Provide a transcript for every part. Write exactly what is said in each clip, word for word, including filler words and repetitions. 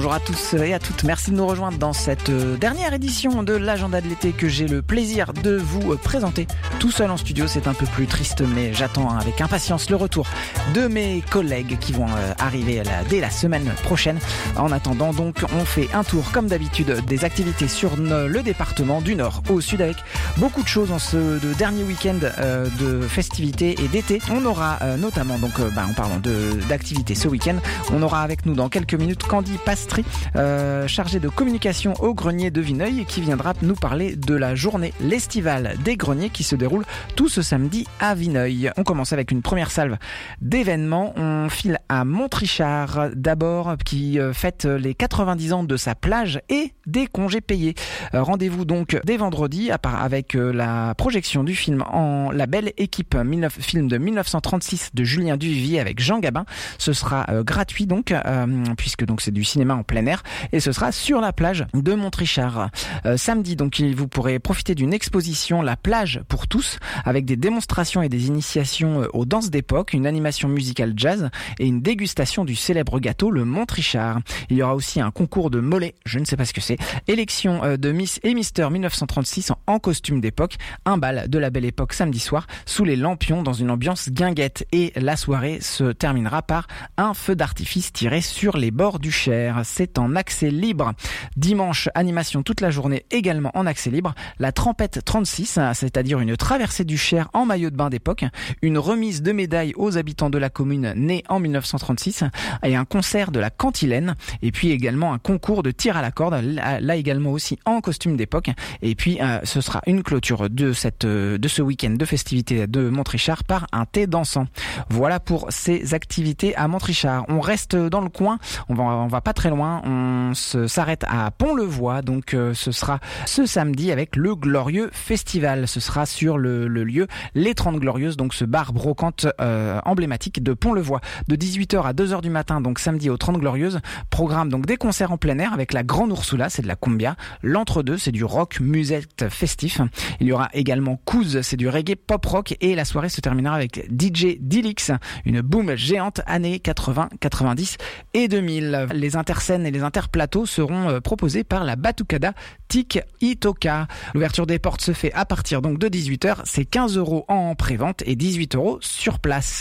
Bonjour à tous et à toutes, merci de nous rejoindre dans cette dernière édition de l'agenda de l'été que j'ai le plaisir de vous présenter tout seul en studio. C'est un peu plus triste, mais j'attends avec impatience le retour de mes collègues qui vont arriver dès la semaine prochaine. En attendant donc, on fait un tour comme d'habitude des activités sur le département du nord au sud avec beaucoup de choses en ce dernier week-end de festivités et d'été. On aura notamment, donc bah, en parlant de, d'activités ce week-end, on aura avec nous dans quelques minutes Candy Pastry, euh, chargée de communication au grenier de Vineuil, qui viendra nous parler de la journée l'estivale des greniers qui se déroule tout ce samedi à Vineuil. On commence avec une première salve d'événements. On file à Montrichard d'abord, qui fête les quatre-vingt-dix ans de sa plage et des congés payés. Euh, rendez-vous donc dès vendredi à part avec euh, la projection du film en La Belle Équipe, film de dix-neuf cent trente-six de Julien Duvivier avec Jean Gabin. Ce sera euh, gratuit donc, euh, puisque donc c'est du cinéma en plein air, et ce sera sur la plage de Montrichard. Euh, samedi donc, vous pourrez profiter d'une exposition La Plage pour tous, avec des démonstrations et des initiations aux danses d'époque, une animation musicale jazz et une dégustation du célèbre gâteau le Montrichard. Il y aura aussi un concours de mollets, je ne sais pas ce que c'est, élection de Miss et Mister dix-neuf cent trente-six en, en costume d'époque, un bal de la Belle Époque samedi soir sous les lampions dans une ambiance guinguette, et la soirée se terminera par un feu d'artifice tiré sur les bords du Cher. C'est en accès libre. Dimanche, animation toute la journée également en accès libre. La Trempette trente-six, c'est-à-dire une traversée du Cher en maillot de bain d'époque, une remise de médailles aux habitants de la commune née en dix-neuf cent trente-six et un concert de la Cantilène, et puis également un concours de tir à la corde, là également aussi en costume d'époque. Et puis euh, ce sera une clôture de cette de ce week-end de festivités de Montrichard par un thé dansant. Voilà pour ces activités à Montrichard. On reste dans le coin, on va on va pas très loin, on se, s'arrête à Pont-le-Voix, donc euh, ce sera ce samedi avec le Glorieux Festival. Ce sera sur le, le lieu Les trente Glorieuses, donc ce bar brocante euh, emblématique de Pont-le-Voix, de dix-huit heures à deux heures du matin, donc samedi aux trente Glorieuses. Programme donc des concerts en plein air avec la Grande Ursula, c'est de la cumbia. L'entre-deux, c'est du rock musette festif. Il y aura également Kouz, c'est du reggae pop rock, et la soirée se terminera avec D J Dilix, une boom géante années quatre-vingts, quatre-vingt-dix et deux mille. Les interscènes et les interplateaux seront proposés par la Batucada Tic Itoka. L'ouverture des portes se fait à partir donc de dix-huit heures, c'est quinze euros en pré-vente et dix-huit euros sur place.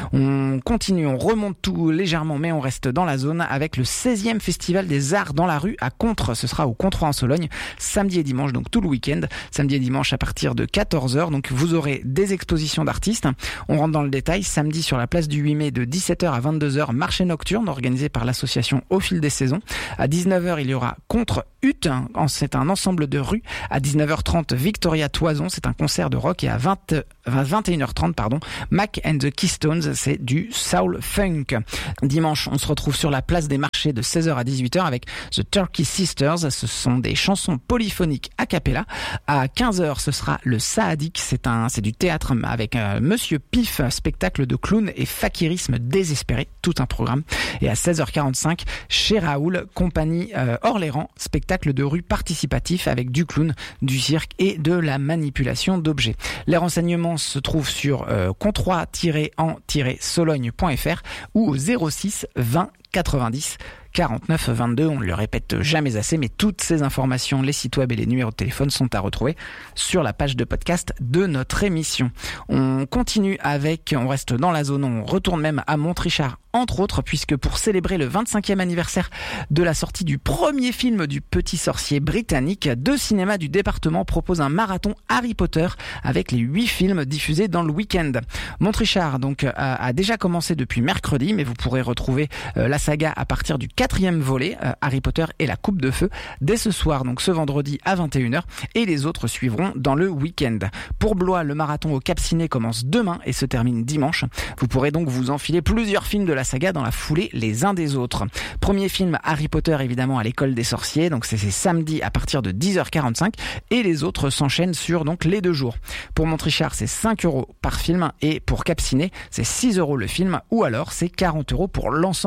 On continue, on remonte tout légèrement, mais on reste dans la zone avec le seizième Festival des Arts dans la rue à Contres. Ce sera au Controis en Sologne, samedi et dimanche, donc tout le week-end, samedi et dimanche à partir de quatorze heures. Donc vous aurez des expositions d'artistes. On rentre dans le détail. Samedi sur la place du huit mai de dix-sept heures à vingt-deux heures, marché nocturne organisé par l'association Au Fil des Saisons. À dix-neuf heures, il y aura Contre Hutte, c'est un ensemble de rue. À dix-neuf heures trente, Victoria Toison, c'est un concert de rock. Et à vingt, vingt et une heures trente, pardon, Mac and the Keystones, c'est du soul funk. Dimanche, on se retrouve sur la place des marchés de seize heures à dix-huit heures avec The Turkey Sisters. Ce sont des chansons polyphoniques a cappella. À quinze heures, ce sera le Saadik, c'est un, c'est du théâtre avec euh, Monsieur Pif, spectacle de clown et fakirisme désespéré, tout un programme. Et à seize heures quarante-cinq, chez Raoul, compagnie euh, Orléans, spectacle de rue participatif avec du clown, du cirque et de la manipulation d'objets. Les renseignements se trouvent sur euh, controis tiret en tiret sologne point f r ou au zéro six vingt quatre-vingt-dix quarante-neuf vingt-deux. On ne le répète jamais assez, mais toutes ces informations, les sites web et les numéros de téléphone sont à retrouver sur la page de podcast de notre émission. On continue avec, on reste dans la zone, on retourne même à Montrichard, entre autres, puisque pour célébrer le vingt-cinquième anniversaire de la sortie du premier film du Petit Sorcier britannique, Deux cinémas du département proposent un marathon Harry Potter avec les huit films diffusés dans le week-end. Montrichard donc a, a déjà commencé depuis mercredi, mais vous pourrez retrouver euh, la saga à partir du quatrième volet, euh, Harry Potter et la Coupe de Feu, dès ce soir, donc ce vendredi à vingt et une heures, et les autres suivront dans le week-end. Pour Blois, le marathon au Cap Ciné commence demain et se termine dimanche. Vous pourrez donc vous enfiler plusieurs films de la saga dans la foulée les uns des autres. Premier film Harry Potter évidemment à l'école des sorciers, donc c'est, c'est samedi à partir de dix heures quarante-cinq, et les autres s'enchaînent sur donc les deux jours. Pour Montrichard, c'est cinq euros par film, et pour Cap Ciné, c'est six euros le film, ou alors c'est quarante euros pour l'ensemble du marathon.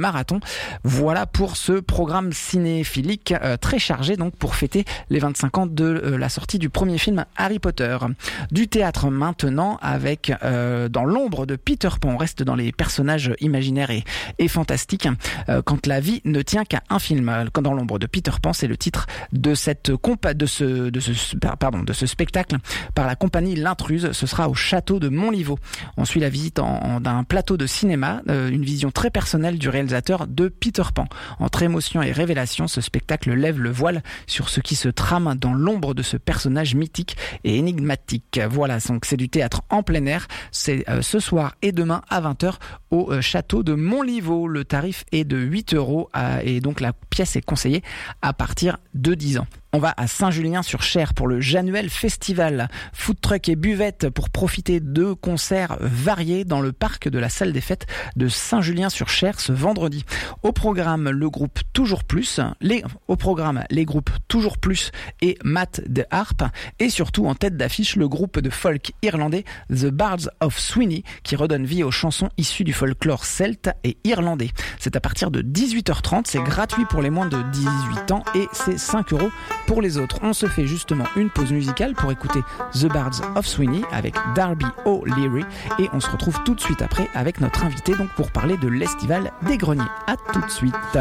marathon. Voilà pour ce programme cinéphilique euh, très chargé donc pour fêter les vingt-cinq ans de euh, la sortie du premier film Harry Potter. Du théâtre maintenant avec euh, dans l'ombre de Peter Pan. On reste dans les personnages imaginaires et, et fantastiques. Euh, quand la vie ne tient qu'à un film. Quand dans l'ombre de Peter Pan, c'est le titre de cette compa- de ce de ce pardon de ce spectacle par la compagnie L'Intruse. Ce sera au château de Montlivaud. On suit la visite en, en, d'un plateau de cinéma, euh, une vision très personnelle du réalisateur de Peter Pan. Entre émotion et révélation, ce spectacle lève le voile sur ce qui se trame dans l'ombre de ce personnage mythique et énigmatique. Voilà, donc c'est du théâtre en plein air. C'est euh, ce soir et demain à vingt heures au euh, château de Montlivaud. Le tarif est de huit euros à, et donc la pièce est conseillée à partir de dix ans. On va à Saint-Julien-sur-Cher pour le Januel Festival. Food truck et buvette pour profiter de concerts variés dans le parc de la salle des fêtes de Saint-Julien-sur-Cher ce vendredi. Au programme, le groupe Toujours Plus, les, au programme, les groupes Toujours Plus et Matt de Harp, et surtout en tête d'affiche le groupe de folk irlandais The Bards of Sweeney qui redonne vie aux chansons issues du folklore celte et irlandais. C'est à partir de dix-huit heures trente, c'est gratuit pour les moins de dix-huit ans et c'est cinq euros pour les autres. On se fait justement une pause musicale pour écouter The Bards of Sweeney avec Darby O'Leary et on se retrouve tout de suite après avec notre invité donc pour parler de l'Estival des Greniers. À tout de suite.